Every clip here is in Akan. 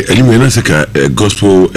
anyway, let's take a gospel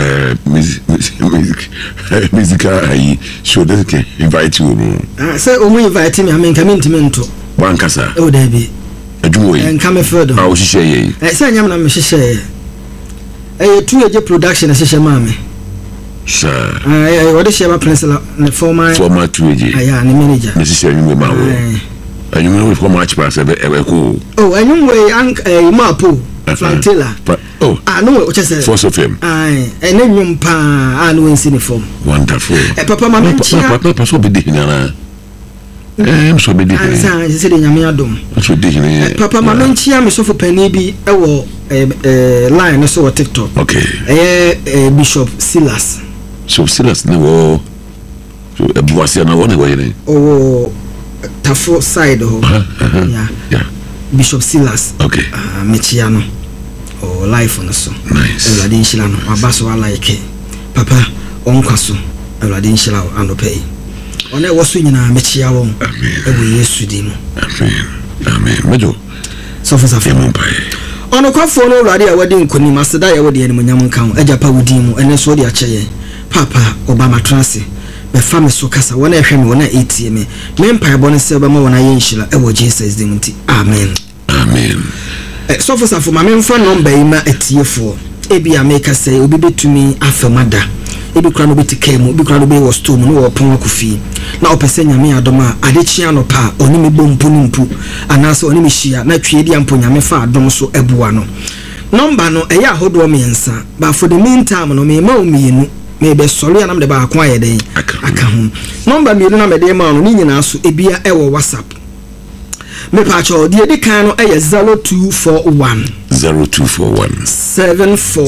musical show that can invite you. Say, we invite me. I mean, come into me. One casa. Oh, Debbie. A joy. And come further. How she say? I say, I'm not Michelle. A 2-year production as a mammy. Sir, I ordered Shema Pencil for my 2 years. I am the manager. Necessarily, my way. And you know how much pass ever cool. Oh, I know where a mapo. Flantilla. Oh, I know what you said. Force of him. Aye, and then you pa, I know in uniform. Wonderful. Papa, my papa, so be digging. I'm so be digging. I said in Yamiadum. That's ridiculous. Papa, my mentia, me so for penny be a line, so a TikTok. Okay. Bishop Silas. So Silas never. So a Boisiana one away. Oh, Tafo side. Yeah. Bishop Silas. Okay. Mechiano. Oh, life on so. Nice. Eladin Shilano. Abaso like Papa Onkwaso. Eladin Shilao and pay. On it was swinging a Mechiao. Amen. Every year Sudimo. Amen. Mejo. So for some on a cough for no radio wedding Kuni Master Dia would the enemy Yaman Ejapa Wudimu and then so their chair. Papa Obama Transi. My family so casa when I hear me when I eat me. Empire bonnet silver more when I ain't shilla. Ever Jesus Dimunti. Amen. Amen. So for my main friend number a tier for. Ebi a make us say, Obi to me after mother. Ebi crano be to came, Obi crano be was to no or Pongofi. Now Pesenia me adoma, Adichiano pa, only bom punimpu, and also only shia, not Tridian Punya me fa domso ebuano. Number no a ya hold womansa, but for the meantime, no me mo me. Maybe sorry, and I'm the bar quiet day. I come. Number me, no, my dear man, meaning us, a beer, WhatsApp. Me pacho, dear Decano, a 0241 0241 74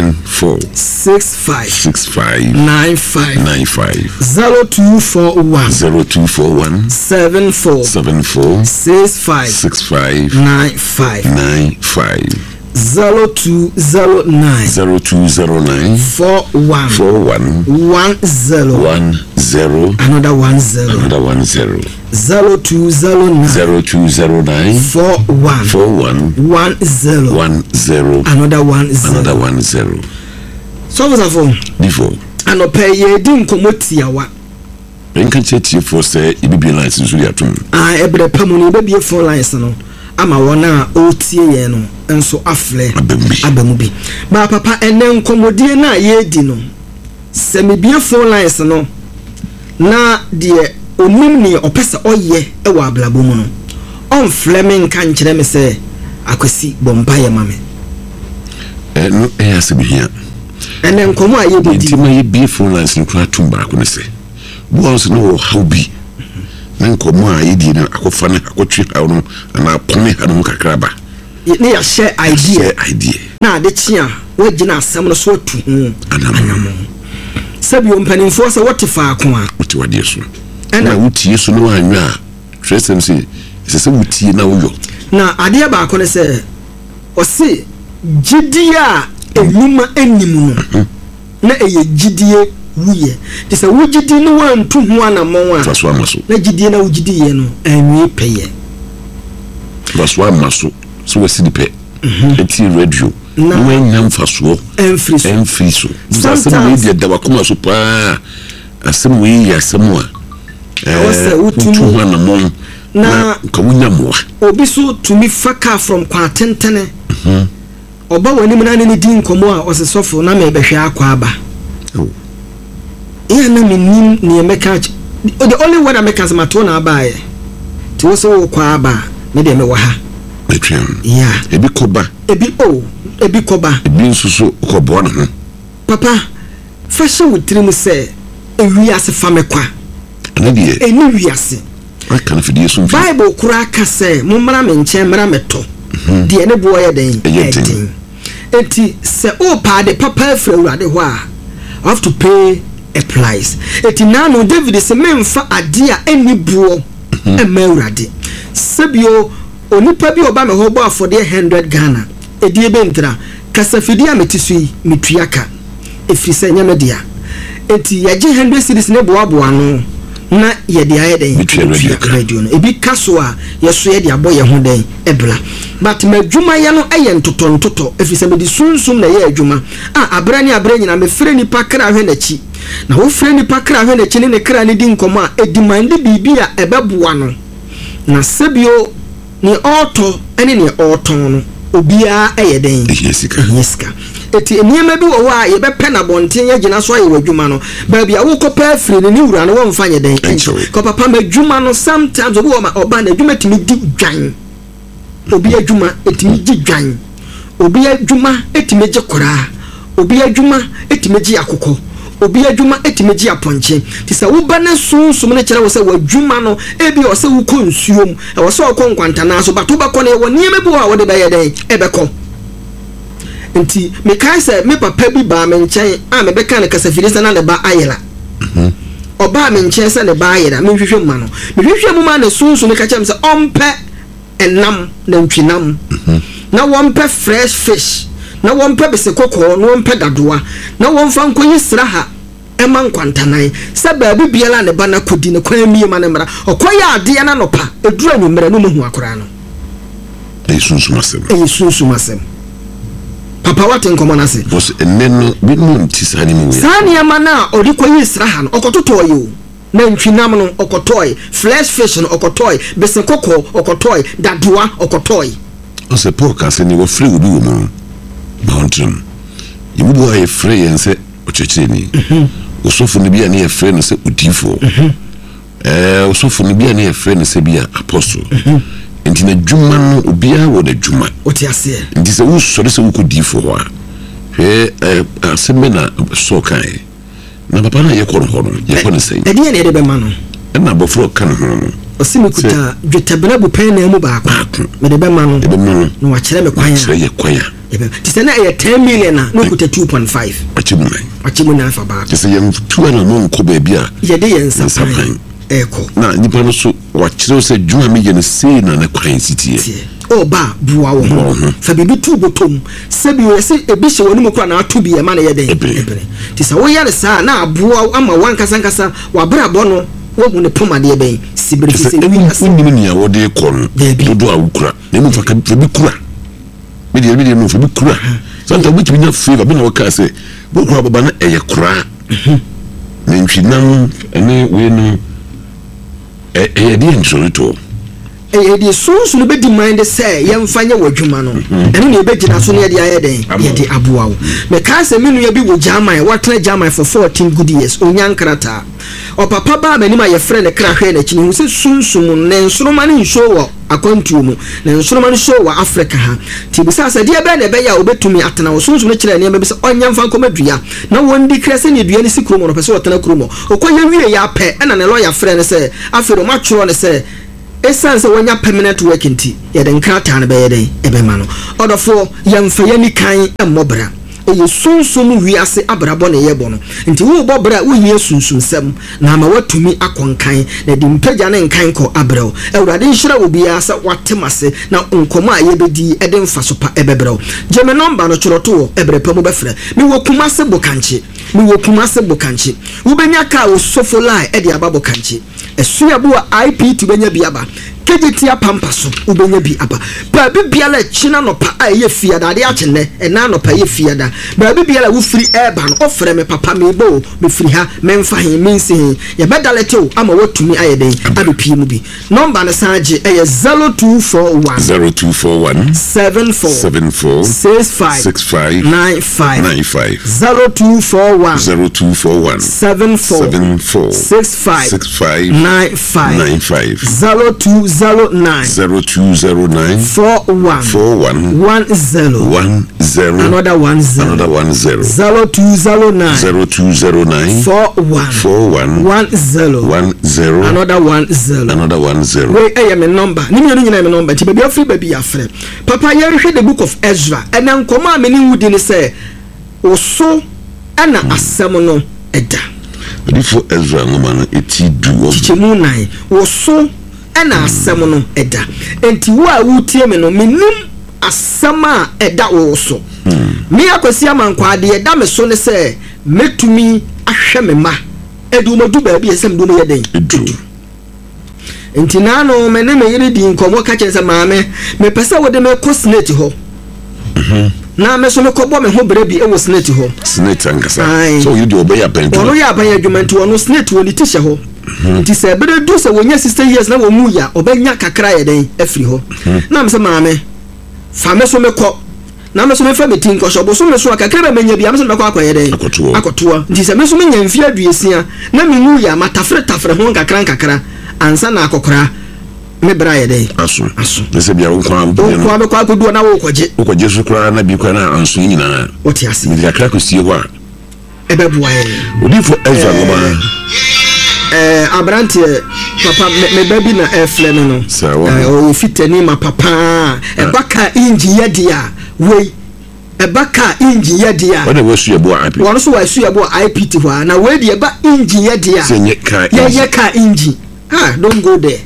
65 95 0241 74 65 95 0209 41 10 another 10 0209 41 10 another 10 so was a phone before and no pay ye din komotiawa enka chetie for say e be license so yatum ebre pamuni be be phone license no ama wona otie ye no enso afle abamu bi ba papa enen komodie na ye di no se me bie phone lines no na de onum ni opese oye e wa ablabo mu no on fleming kan kire me se akwasi bomba ye mame no asebihia enen komo aye di ntima ye bie phone lines no kra tumba ko ne se bo so no how bi nan komo aye di na akofa na akotwe hawo na pone hanu kakraba ne ya share idea na de chia we gina asem no so atu anamo sabi o mpanimfo se what fa ko a wuti wade so na wuti so no anwa tresem se se wuti na wo na ade ba ko ne se o se gidia enuma enimu no na eye gidie wuye de se wugidi no wantu ho anamo a faso amaso na gidie na wugidie no anwi peye faso amaso so we see the pay eti radio no nyam faso enfri so asem we de dawa kuma so pa asem we ya asem a utu na mom na kamunyamwa obi so to me faka from kwatentene oba wani mu na ne din komo a osesofo na me behwe akwa aba iya na menim ne meka the only word I make as mato na aba e ti wo so kwa aba me de me wa ha yeah ebi koba ebi koba ebi nsusu kobo na ho papa fashion with trim say ewiase famekwa na die eni wiase I can feel you Bible kura ka say mummra me nche mra meto de ne bo ye den enti se o pa de papa afra urade ho a have to pay a price enti na no David se memfa ade a eni buo e ma urade sebio onipa bi oba me ho bo afode 100 Ghana edie bentra kasafidi a metisui metuaka efri se nya media enti yaje 100 cedis ne boaboa no na yɛde ayɛ den radio no ebi ka so a yɛso yɛde abɔ yɛ ho den ebla but madwuma yɛ no ɛyɛ ntotɔ efisɛ mede sunsum na yɛ adwuma abra ni abra nyina me frɛ nipa kra hwɛ n'akyi na wo frɛ nipa kra hwɛ n'akyi ne kra ne di nkɔmɔ a edimande bibi a ɛbɛboa no na sebio ni ɔtɔ ɛne ni ɔtɔn no obia ɛyɛ den yesika eti eniyema bi wo a yɛbɛpɛ na bonten yɛ gina so ayɛ wadwuma no baabi a wo kɔpɛ afiri ne wura no wo mfa nyɛ den kɔ papa madwuma no sometimes obi wo ma ɔba na adwuma timi di dwan obi adwuma etimi gi dwan obi adwuma etimi gi koraa obi adwuma etimi gi akokɔ obi adwuma etimi gi aponche ti sɛ wo ba na sunsum ne kyerɛ wo sɛ wadwuma no ebi o sɛ wo kɔ nsuom e wo sɛ wo kɔ nkwantana so bato ba kɔ ne wo niyema bi wo a wo de bɛyɛ den ebɛkɔ nti me kai sɛ me papa bi ba me nkyɛn a me bɛka ne kasafiri sɛ na ne ba ayela ɔba me nkyɛn sɛ ne ba ayela me hwehwɛ mu no me hwehwɛ mu ma ne sunsun ka kyɛm sɛ ɔmpɛ enam na ntwinam na wɔmpɛ fresh fish na wɔmpɛ bese kokɔ na wɔmpɛ dadoa na wɔmfa nkoyi sraha ɛma nkwantanan sɛ baabi biala ne ba na kodi ne kwan mie ma ne mra ɔkɔyɛ adeɛ na nopa edura nwumra no mu akora no sunsun asɛm papa watin komonase bos enno binu ntisani mu sani amana odi koyi sraha no okototoy o na ntwinam no okotoy fresh fish no okotoy bese kokɔ okotoy dadoa okotoy o se poka se ni wo free obi wo mu mountain yibu aye free yense ochecheni osofo ne bia ne ye free no se odifo osofo ne bia ne ye free no se bia apostle nti na dwuma no obia wo na dwuma otiase nti se wo sori se wo kodi fo ho a hwe aseme na so kai na papa na ye kɔ ho no ye kɔ ne sɛn ede ne de be ma no na bofro kan ho no osimi kuta dwetabena bu pen na mu baako me de be ma no no wa kyerɛ me kwan ye kwaya ti se na ye 10 million na no kuta 2.5 achimu na fa baako ti se ye 2 na no nko ba bia ye de ye nsapan eko na nipa no so wa kyerɛ se dwuma me ye ne sei na kwan sitie o ba buwa wo fa bibi tu botom sebi we se ebi hye woni mu kra na ato bi e ma na ye den ebere ti sa wo yare sa na abuwa ama wan kasa wa bra bo no wo mu ne poma de ben sibiri se ni ni ya wo de kon dodo a wukura ne mu fa ka bi kura me de no fa bi kura santa bi tumi na favor bi na wo ka se bo kura baba na eye kura ne ntwinam ene we no de nsorito de sunsun be di mind say yemfa nya wadwuma no ene ne be gina so ne ye de ayeden ye de aboa wo me ka se menu ye bi wo German watena German for 14 good years onyankrata o papa ba mani ma ye frɛ ne kra hwɛ na kini hu se sunsun ne nsoroma ne nso wo akwantuo mu ne nsoroma ne show wa Africa ha ti bi sa de be na be ya obetumi atena wo sunsun ne kyerɛ ne be se onyamfa nkomadua na wondi krese ne dua ne sikromo no pese wotena kromo okonya wie ya pɛ ɛna ne lawyer frɛ ne se afero ma tworo ne se essence wanya permanent work nti ye den krata na be ye den ebe ma no odofo yemfa yani kan emmobra eye sunsum wiase abrabo ne yebo no nti wo bobra wo hie sunsunsem na ma watumi akonkan na di mpagya ne nkan ko abrawo ewrade nhira obia sa watemase na nkomo a yebedi eden faso pa ebebrawo jeme number no choroto ebrepa mu befra mi wo kumase bokanchi wo benya ka wo sofo line e di ababo kanchi esuya bo IP to benya biaba kejitia pampa so ubenya bi aba ba bibiala china no pa aye fiada de achene ena no pa ye fiada ba bibiala wo free eba no ofre me papa me bo me free ha memfa hin mensi ye bedaleto ama watumi aye den abepi mu bi number na sanje eye 0241 74 65 95 0241 74 65 95 0209 41 10 another 10 0209 41 10 another 10 we me number ni me nyina me number ti baby afri baby afre papa ye hwe the book of Ezra ena nkoma ameni wudi ni se oso ana asem no eda before Ezra ngoma no eti du chichemu nai oso ana asem no eda enti wo a wutie me no menum asem a eda wo so me akosi amankwa de eda me so ne se metumi ahwe me ma edumadu baabi esem dum ye den enti na no me ne me yiri di nkomo ka kyense maame me pese wo de me ko snake ho na me so me ko bo me ho brebi e wo snake ho snake angasa so you do obey apantu ono ya apan adwumantu ono snake wo ni tisha ho nti se bere do se wonya 60 years na wo mu ya obanya kakra ye den afiri ho na me se maame fa me so me ko na me so me fa metin ko so bo so me so kakra ba menya bia me so me ko akoye den akotoa nti se me so me nya mfi aduesia na me mu ya matafre ho kakra ansa na akokora me bra ye den aso se bia wo kwa me kwa kodu na wo koje so kra na bi kwa na anso nyina woti ase me kakra ko sie ho a ebe boa ye odi fo Ezra ngoma abrante papa me baby na airflow no o fitani ma papa e baka inji yadia we e baka inji yadia wona we su yebo IP wona so wa su yebo IPT ho na we de ba inji yadia ye ka inji don't go there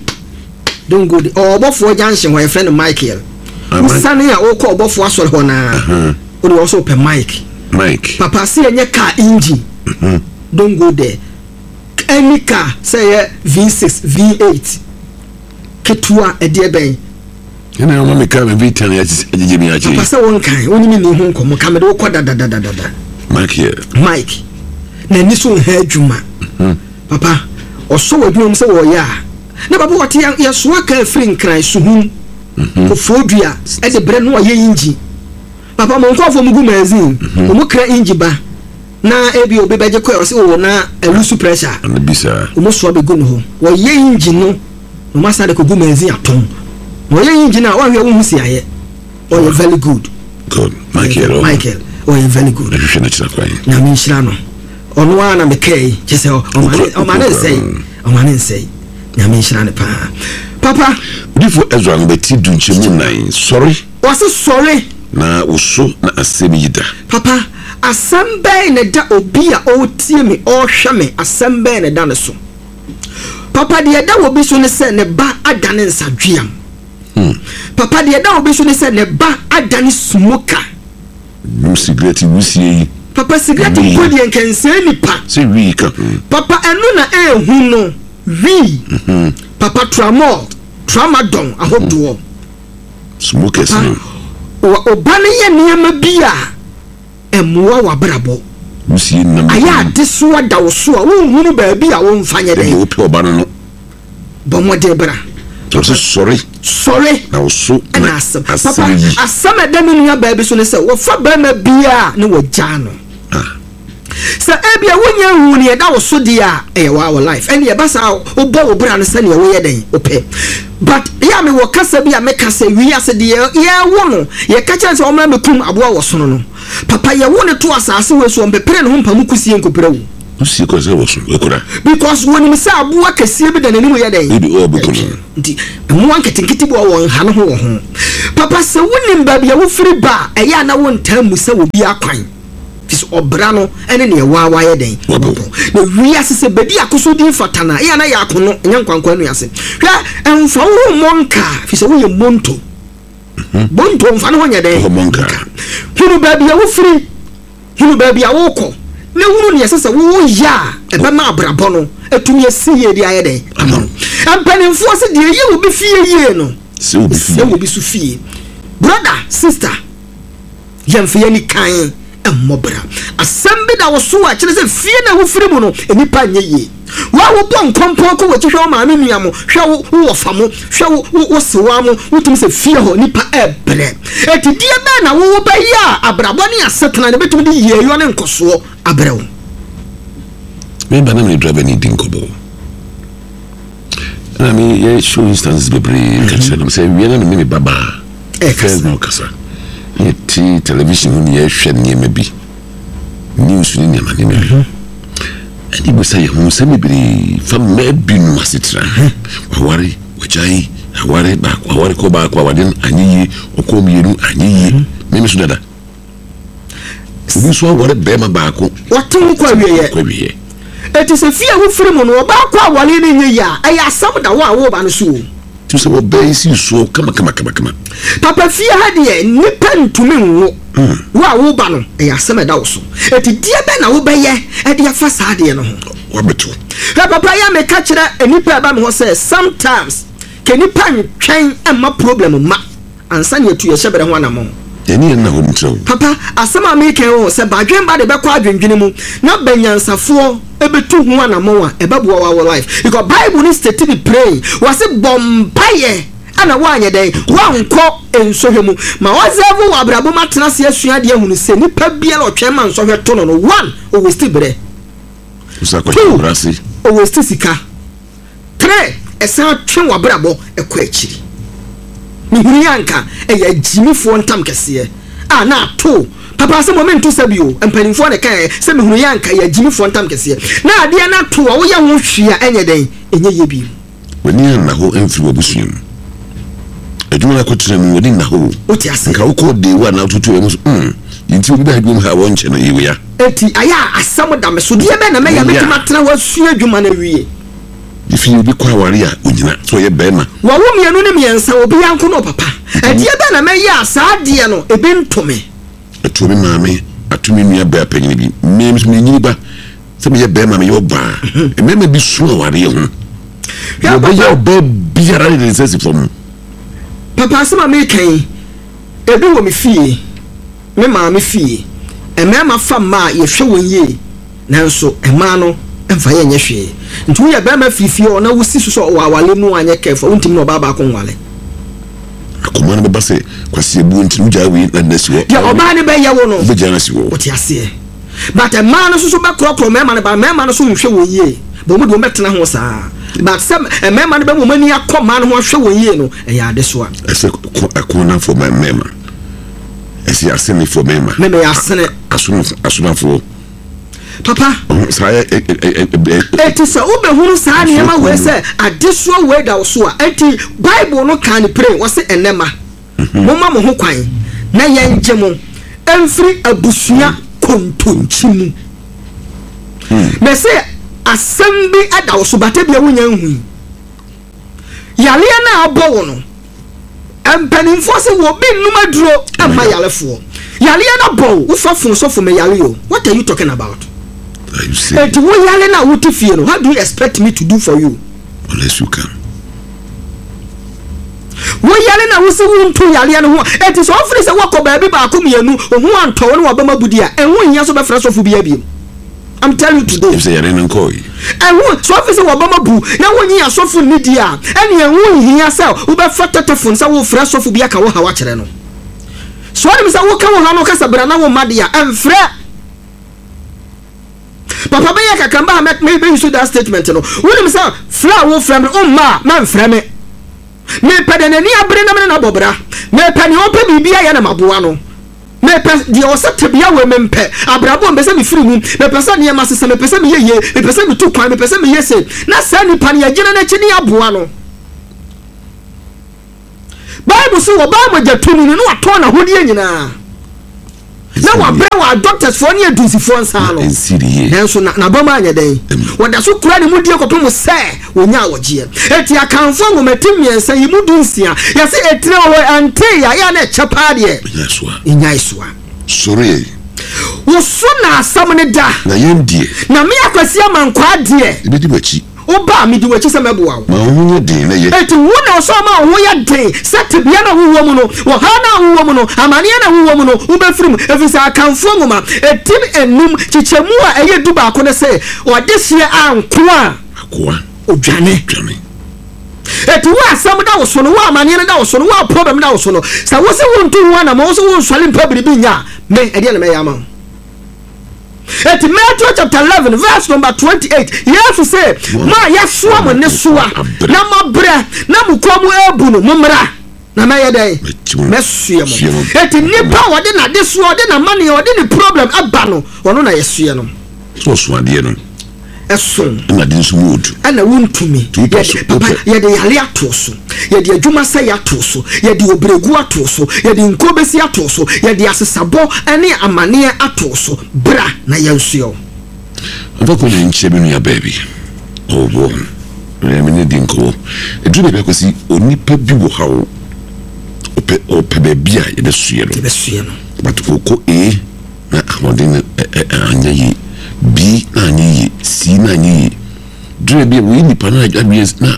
obofo junction where friend Michael usane ya okọ obofo asore ho na o de also pe Mike papa se ye ka inji don't go there any car say V6 V8 ketua edie ben ina mo me car V10 ya ajije mi achi papa say won kan oni mi ni hu nkomo ka me de okọ da Mike na ni so ha adwuma papa oso wadwum se wo ya na baba wote ya so aka free nkran suhum ko fodua e de bre no ye inji papa mo nko afo mugu magazine mo kra inji ba na ebi obi beje ko o se wo na elusu pressure na bisa mo so be gu no ho wo ye inji no masa de ko gu magazine atom wo ye inji na wo hwe wo hu si aye o very good Michael o very good na mi nshira no ono ana me kai chese o mane say na me nshira ne pa papa before Ezra ngbeti dunche mu nan sorry wase sorry na uso na asemi yida papa asembe ne da obi a o tie me o hwe me asembe ne da ne so papa de da obi so ne se ne ba adane nsadwiam papa de da obi so ne se ne ba adane smoker cigarette wusie papa cigarette body enkense nipa se wi ka papa enu na ehu no wi papa tramadol ahodo smokers no obane ye niam bia emwa wabrabo wusie na aya deso da wo so a wo hunu ba bia wo mfanye de wo pe obane no bomode bra sorry na uso na papa asama da mi nua ba bi so ne se wo fa ba ma bia ne wo gya no sa ebia wonya hu ne da wo so dia e wa life ene ye basa wo bo wo bra no se ne wo ye den ope but ya me wo kasa bia me kasa wi ase de ye wo no ye ka chan se o ma me kum aboa wo so no papa ye wo ne to asase we so mpepere ne ho mpamu kusie nkopere wo usi ko se wo so ekura because when me say aboa kasie bi da nanimu ye den ebi o bukuno ndi mo anketenkete bo wo ha no ho papa se wonim ba bia wo firi ba eya na wo ntam mu se wo bi akwan fis obra no ene ne wa ye den na wi asese bedi akoso din fatana eya na ya akono nya nkwankwan no yase hwa emfa wo monka fis wo ye monto bonto mfa no ho nya den monka hunu ba bia wo firi hunu ba bia wo ko na hunu ne yase wo ya e ba ma abrabɔ no atumi asiye di aye den ampanimfo se de ye wo bi fie ye no se wo bi su fie brother sister yemfe ye ni kan emobra asembe da wo so a kire se fie na wo firi mu no enipa nye ye wa wo pon kompon ko wo ti hwe ma me nua mo hwe wo fa mo hwe wo sewa mo wotum se fie ho nipa ebre eti die ba na wo ba ya abrabɔ ne asetena ne betum de ye yo ne nkoso abrew me ba na me driver ni dinkobo na me ye show instances bebre catch them say we na me baba first no kasa ye ti television ni ye hwe ne me bi news ni ma ne me bi ani bo say hu se me bi fa me bi no asetra wawari wajai awari ba wawari ko ba kwa wadin anyi okomienu anyi me so dada ubi so awari be ma ba ko watum kwa wiye eti se fie wo firi mu no ba kwa awari ni nye ya aya sam da wo ba no so tu se wo be si so kama papa fie ha de nipa ntumi nwo wo ba no aya sam da wo so eti die be na wo be ye e de fa sa de no wabeto papa ya me ka kire enipa ba me ho say sometimes ke nipa ntwen emma problem ma ansa ne etu ye hyebere ho anamo eni na ho ntro papa asema me ken wo se badwen ba de be kwa adwendwene mu na banyansafo ebetu ho anamo a ebeboa wa life because bible ni state be pray was bompaye ana wanye dey wanko ensohwemu ma wazevu wa abrabo matena se asua de ahunu se nipa bia la otwema nsohwe to no one o westi bre usako brasi o westi sika 3 esa twen wa abrabo ekọ akiri ni hunu yanka eya jimifo ntam kese na to papa se moment to sabio empanimfo ne kan se me hunu yanka ya jimifo ntam kese na ade na to wo ye ho hwia enye den enye ye bi wani na ho emfiri obusuam adwuma ko trem wodi na ho otiase nka wo ko de wa na tutu emu yinti obi ba adwuma ha won che no yewe ya eti aya asam da me so de be na me ya metuma tena wa sua adwuma na wie ifi obi kwa ware a onyina so ye be ma wa wo mienu ne miensa obi yanko no papa edi be na me ya saade no ebe ntome etomi maame atumi nua ba panyin bi me nyini ba se me ye be ma me yo ba me bi so ware ho ya ba yo be biara de sense from papa asema me kan ebi wo me fie me ma me fie emema fa ma ye hwe won ye nanso ema no emfa ye nye hwe ntu ye be ma fifie ona wusi so wa wale mu anye kefo untim no baba ko nwale akoma ne be se kwase ebu nti nuja wi na nasi wo ya oba ne be ye wo no be jana si wo oti ase but ema no so be krokro mema ne ba mema no so hwe won ye bo mu do metena ho saa but some mema ne be mo mani akoma no ho hwe won ye no e ya de so a ese akona for my mema ese asene for mema me ya asene asuna for papa say eti se ube hunu saa ne ma we se adeso we da so a eti bible no kan pray wo se enema mo ma mo ho kwan na yenje mo emfiri abusua kontonchimu me se asembi ada so bata bia wonya hu yale na abo no empanimfo se wo bi numa duro ama yalefo yale na bo wo fafun so for me yale yo what are you talking about you say et wo yale na wo tifie no how do you expect me to do for you unless you can wo yale na wo se wo ntu yale no ho et so ofri se wo ko ba bi ba ko mienu ho anto wo no wa ba mabudi a enwo nya so be fra so fu bia bi I'm telling you today. You say you're in koi. And who so officer wa bama bu na wonyi asofo ni dia ene enwo hia sa wo be fatata fon sa wo fra asofo bia ka wo ha wa kire no. So dem sa wo ka wo ha no kasa bra na wo madia emfre. Papa be ya kakamba ha me be use that statement no. Wo dem sa fra wo fra me umma man fra me. Me pede na ni abre na me na bobra. Me pede o pe bibia ya na maboa no. Me pese di o sete bia we mempe abrabo mbese me firi mu me pese ne ma sese me pese me yeye me pese me tu kwan me pese me yese na sa ni pan ya gina na chini aboa no Bible so wo ba mo jatunu no ato na hodie nyina na wa bre wa doctors for ne adusifo nsa no nanso na ba ma anya den woda so kura ne mu die kopem se wonya awogie eti akanfo ngomatim yensa yi mu dunsia ya se etire wo ante ya na chapa de inya iswa sori wo so na asam ne da na yendie na me akwasi amankwa de ebedi bachi oba mi di wachi se meboa ma ho de na ye eti wo na so ma ho ya de set bia na wo mu no wo ha na wo mu no amane na wo mu no wo be firim efisa akanfo ngoma etim enum chichemu a eye du ba ko ne se o de hie anko a akoa odwane eti wo asam da wo so no wo amane da wo so no wo problem da wo so no sa wo se wo ntu ho na ma wo se wo nswale mpa biribi nya me ede na me ya ma et Matthew chapter 11 verse number 28 yes say ma yasua mo ne soa na mabre na mukomu ebu no mumra na ma yedai mesue mo et nipa wode na de so wode na mane wode ni problem aba no wono na yesue no so so ade no eso na de nso mood ana wontumi papa yede yale atoso yede adwuma sa yatoso yede obregu atoso yede nkobesi atoso yede asesabo ene amane atoso bra na yansuo avako ne nche bi nua baby oh boy me ne dinko edu be kosi onipa bi wo hawo ope baby a yede sue no but oko na amode anya yi B na nyi C na nyi adre bi we ni pana adwies na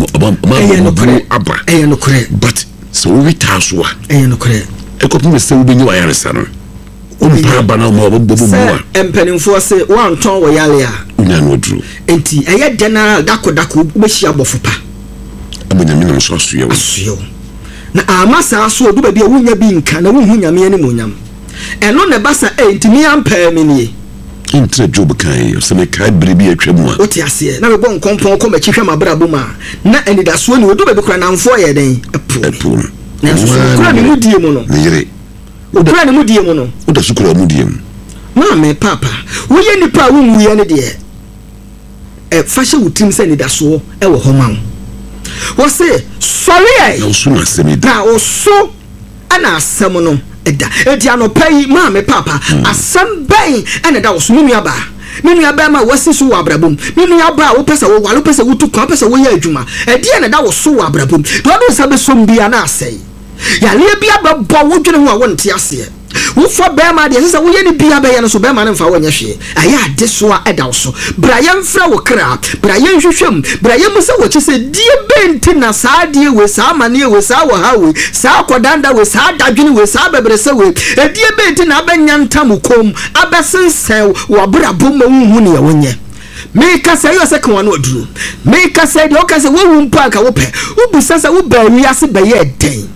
aba no correct but so we taso a no correct ekopim se we benyi wayaresa no umpa bana mo bobo mo empanimfo se wan ton wo yale a unya no duro enti eye general dako beshi abofopa amanyame na so asuye na amasa so odu ba bia wunya bi nka na wuhu nyame ani monyam eno ne basa enti ampa me nie intre job kan se me kai brebi atwam a oti ase na me bon kompon ko ma chihwa mabrabo ma na enida so ni odu ba bi kra na mfo ye den epu na so kra ni mudie mu no ne yire kra ni mudie mu no oda so kra mudie mu ma me papa wo ye nipa wo ye ne de fashe wutim se enida so e wo ho ma wo se sorry ai no so na se me da o so ana asem no eda edi anopai ma me papa asem ben ene da wo so nunu aba ma wasi so wabrabom nunu aba wo pesa wo walo pesa wo tu kwa pesa wo ya adwuma edi ene da wo so wabrabom do do sabe som bia na asai ya le bia ba bo wo dwene ho a wonte ase wo fo be ma de sesa wo ye ni bia be ye no so be ma ne mfa wo nya hwe aya ade so a eda wo so bra ye mfra wo kra bra ye nhwehwem bra ye mu se wo chi se die benti na saa die we saa mane we saa wo ha we saa kodanda we saa dadwene we saa bebrese we die benti na abanya ntam kom abesensen wo bra bom ma hu ne ye wonye me ka se yo se kan wana oduro me ka se de o ka se wo hu mpa ka wo pe wo bu sasa wo ba wi ase be ye den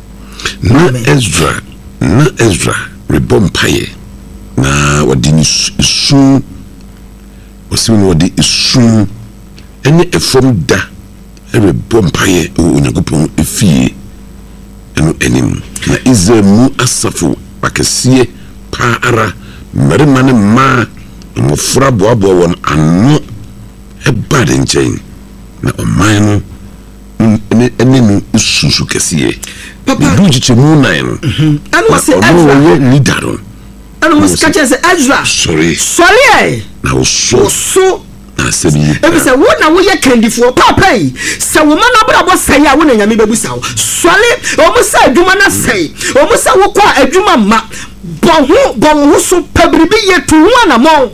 na Ezra rebompaye na wadini su wasimu wadi isu ene efom da rebompaye onyankopon efie eno enim na izemu asafu bakesie pa ara marima ne ma mofra boabo won ano eba de nchen na oman no ene isusu kesie papa du chichemu na eno and was Ezra leader and was catch Ezra sorry na so na se bi e say wo na wo ye kandifo papa yi se wo mana brabo sai a wo na nyame bebu sawo sorry o mu sa adwuma na sai o mu sa wo kwa adwuma ma bon ho so pabribi ye tu ho na mo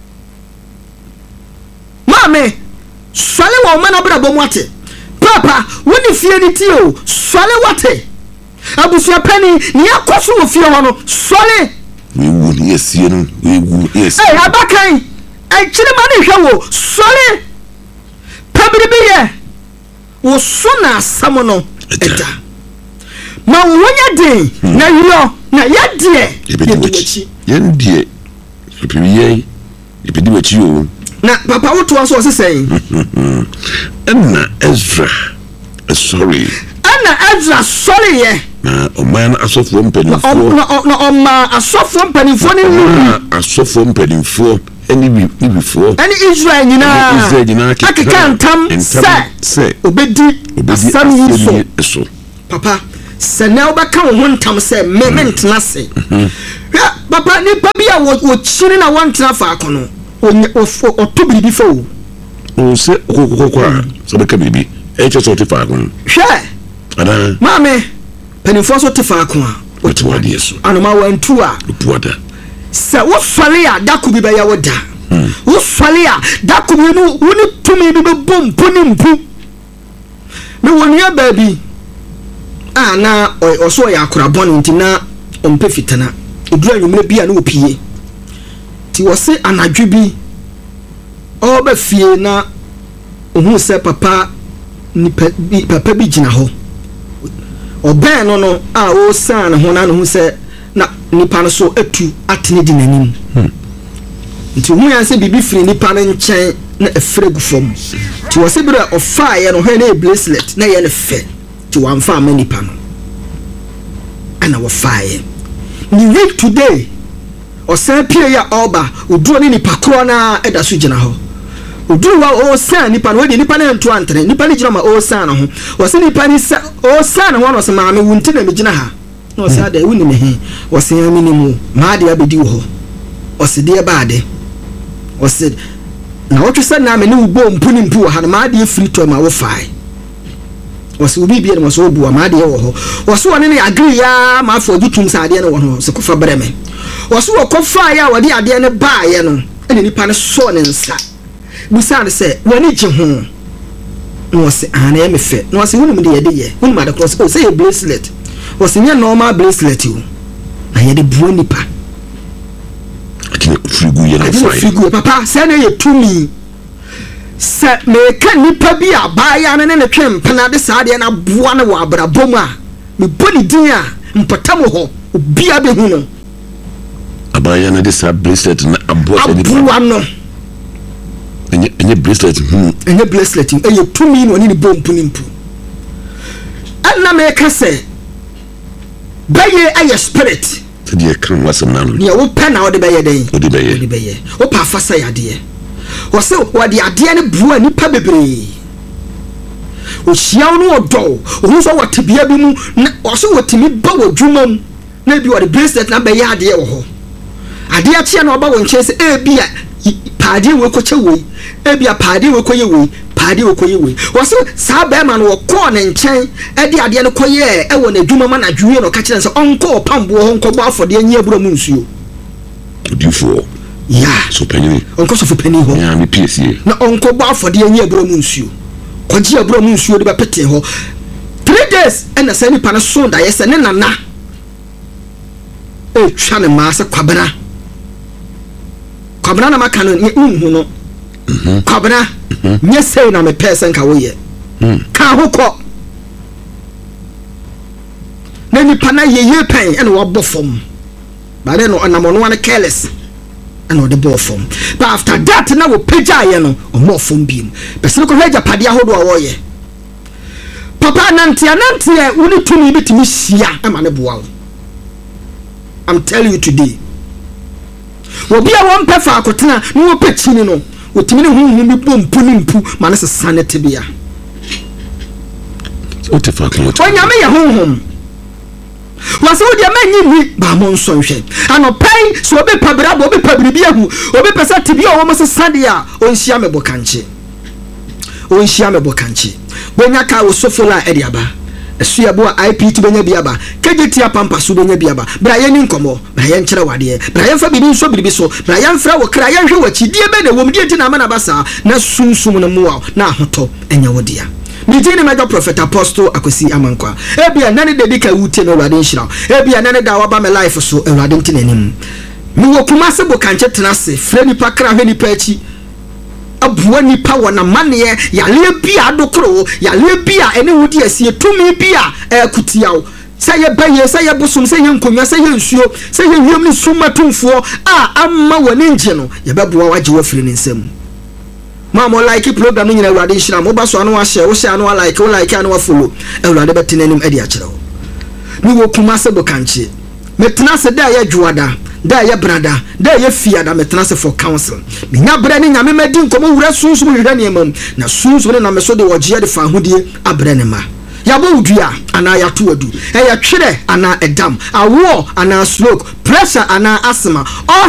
mame sorry wo mana brabo mo ate papa woni fie ni ti o sorry wate abusia pani ni akoso wo fie ho no sorry we would yes you know we would yes eh abakan e chire ma ni hwe wo sorry pabribi ye wo so na asamo no eta ma wonya den na yiro na yadie yendie pabribi epedi wachi o na papa wo to so sesen na Ezra sorry ana Ezra sorry ye na oman asofo mpanimfo na oma asofo mpanimfo ni asofo mpanimfo eni before eni Israel nyina akeka ntam se obedi asam yiso papa se na obaka wo ntam se me ntena se papa ni pa bia wo chiri na wantena fa akono o to bibi fa o se kokokwa so be ka bibi e che so te fa akono hwe ana mame penifo so te fa akono o te wadi yeso anoma wantu a puada se wo fale a daku bi be ya woda wo fale a daku bi no woni tumi bi be bom poni mpu me woni ya baabi na o so ya akora boni ntina ompe fitana odura nwumre bia na opie ti wo se anadwe bi o ba fie na ohun se papa ni papa bi gina ho oben no a o san ho na no se na nipa no so atu atene di nanim nti hu ya se bibi firi nipa no nchen na efre gu fom ti wo se bi o fa ye no he na bracelet na ye ne fe ti wan fa ma nipa no ana wo fa ye ni week today o se pie ya oba oduro ni nipa kro na eda so gina ho oduro wa o san nipa no de nipa na nto antere nipa ni gina ma o san ho o se nipa ni sa o san ho no se ma me wunti na me gina ha no se ada wuni me he o se ya minimu ma de abedi ho o se de ba de o se na o twese na me ni ubo mpuni mpu ha na ma de free to ma wo fai o se obi bia no so obu ma de wo ho o se woni ne agree ya ma afo gitum sa de no wo ho se kofa breme o se wo kofa ya wo de ade ne ba ye no ene nipa ne so ne nsa busane say wani gye ho no se ana me fe no se wonum de ye de ye wonum ade cross o say bracelet o se nya normal bracelet o na ye de buo nipa akine frigu ye na fine frigu papa say na ye tumi se me ka nipa bi abaya ne ne twem pana de saade na boa ne wa abrabom a me boni din a mpatam ho obi abehu no abaya na de sa bracelet na aboa nipa no enye bracelet enye bracelet eye tumi no ni bompu nimpu anna me ka se baye aye spirit de kan wasam na no ne wo pa na wo de baye den wo de baye wo pa fa sa yade wo se wo de ade ne bua nipa bebre o hia no odo o so wo tebia bi mu o so wo timi ba wo dwuma mu na bi wo de bracelet na baye ade wo ho ade a chia na oba wo nche se e bia paade we ko che we e bia paade we ko ye we paade we ko ye we wo se sa ba ma no wo ko ne nchen e de ade ne ko ye e wo na dwuma ma na dwuye no ka kire se onko pambo ho nko bo afode anyi abura mu nsuo odifo ya so penny onko so penny ho ya me piesie na onko bo afode anyi abura mu nsuo ko ji abura mu nsuo de ba pete ho 3 days e na se ni pa na so da ye se ne nana e twa ne ma se kwabena na makano ni unhu no kwabena nye sei na me person ka wo ye ka hokọ na nipa na ye pen e na wo bofom ba de no onamono wan careless and o de bofom but after that na wo peja ye no o mo fom biem person ko heja pade ahodo a wo ye papa nantia woni tumi bitimi hia e ma ne boa. I'm telling you today obi a won pe fa akotena no wo pechini no otimi ne hunhu bi pompu ni mpu ma ne sesane tebia o te fa ko onya me ye hunhum wase wo dia manyi ni ba mo nso nhwe anopai so obi pabra bo obi pabri bi ahu obi pesa tebia o mo sesade a onhia me bokanche bonya ka wo sofola ediaba esuya bo IPT benya biaba kejeti apampa so benya biaba bra ye ni nkomo bra ye nkyere wade bra ye fa bibi nso bibi so bra ye mfra wo kra ye hwe wachidie be na wom die ti na ma na basa na sunsum no muwa na ahoto enya wodia Mijini major prophet apostle akosi amankwa ebia nane dedika wute no wade nhyira ebia nane da waba me life so ewade ntenanim mi wo kuma se bo kanche tenase freni pa kra hwe ni pa achi abuwa nipa wana mane yale bia adokro yale bia ene wudi asie tumi bia kutiawo saye baye saye busum saye nkonwa saye nsuo saye hwem ni suma tumfo amma wani nje no yebabuwa waje wa firi nsem mama like program nyina awade nhira mo ba so anu ahye wo hye anu like wo like anu follow awade betenanim ade akere wo ni wo kuma se bo kanche metena se da ya juada da ya brada da ya fiada metena se for council nya bra ni nyame madi nkomo wura sunsun hwehwa ne mam na sunsun na meso de wogie de fa hodie abre ne ma yabo udua ana ya to adu e ya twere ana edam awo ana stroke pressure ana asthma all